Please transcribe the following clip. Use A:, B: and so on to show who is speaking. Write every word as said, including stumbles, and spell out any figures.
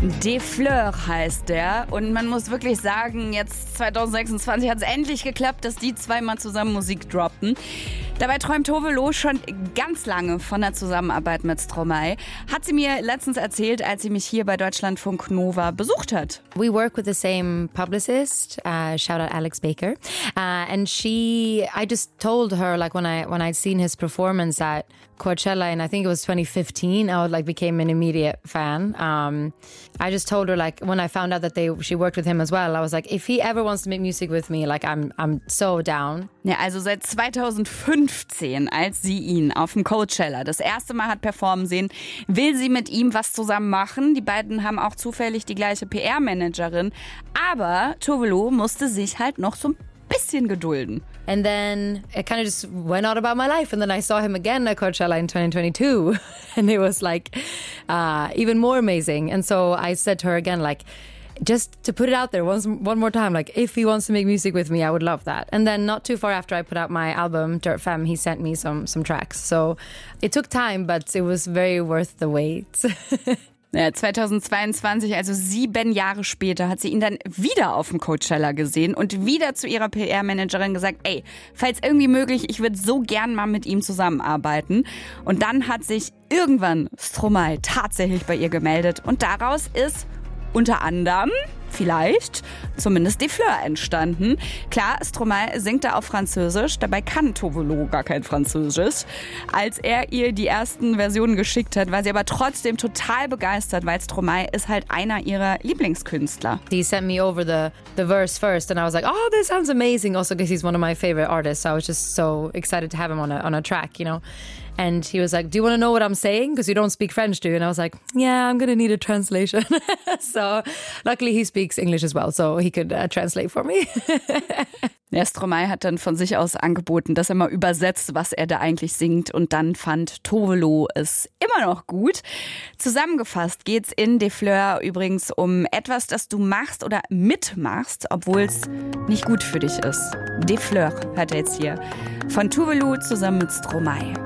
A: De Fleur heißt der und man muss wirklich sagen, jetzt zwanzig sechsundzwanzig hat es endlich geklappt, dass die zwei mal zusammen Musik droppen. Dabei träumt Tove Lo schon ganz lange von der Zusammenarbeit mit Stromae. Hat sie mir letztens erzählt, als sie mich hier bei Deutschlandfunk Nova besucht hat.
B: We work with the same publicist, uh, shout out Alex Baker, uh, and she, I just told her like when I when I'd seen his performance at Coachella, and I think it was twenty fifteen, I would, like became an immediate fan. Um, I just told her like when I found out that they she worked with him as well, I was like, if he ever wants to make music with me, like I'm I'm so down.
A: Ja, also seit zwanzig fünfzehn, als sie ihn auf dem Coachella das erste Mal hat performen sehen, will sie mit ihm was zusammen machen. Die beiden haben auch zufällig die gleiche P R-Managerin, aber Tove Lo musste sich halt noch so ein bisschen gedulden.
B: And then it kind of just went on about my life. And then I saw him again at Coachella in twenty twenty-two. And it was like uh, even more amazing. And so I said to her again, like, just to put it out there once, one more time, like, if he wants to make music with me, I would love that. And then not too far after I put out my album, Dirt Femme, he sent me some, some tracks. So it took time, but it was very worth the wait.
A: Ja, zwanzig zweiundzwanzig, also sieben Jahre später, hat sie ihn dann wieder auf dem Coachella gesehen und wieder zu ihrer P R-Managerin gesagt, ey, falls irgendwie möglich, ich würde so gern mal mit ihm zusammenarbeiten. Und dann hat sich irgendwann Stromae tatsächlich bei ihr gemeldet und daraus ist unter anderem, vielleicht, zumindest De Fleur entstanden. Klar, Stromae singt da auf Französisch, dabei kann Tove Lo gar kein Französisch. Als er ihr die ersten Versionen geschickt hat, war sie aber trotzdem total begeistert, weil Stromae ist halt einer ihrer Lieblingskünstler.
B: He sent me over the, the verse first and I was like, oh, this sounds amazing. Also because he's one of my favorite artists, so I was just so excited to have him on a, on a track, you know. And he was like, do you want to know what I'm saying? Because you don't speak French, do you? And I was like, yeah, I'm going to need a translation. So luckily he speaks English as well, so he could uh, translate for me.
A: Der Stromae hat dann von sich aus angeboten, dass er mal übersetzt, was er da eigentlich singt. Und dann fand Tove Lo es immer noch gut. Zusammengefasst geht's in De Fleur übrigens um etwas, das du machst oder mitmachst, obwohl es nicht gut für dich ist. De Fleur hört er jetzt hier von Tove Lo zusammen mit Stromae.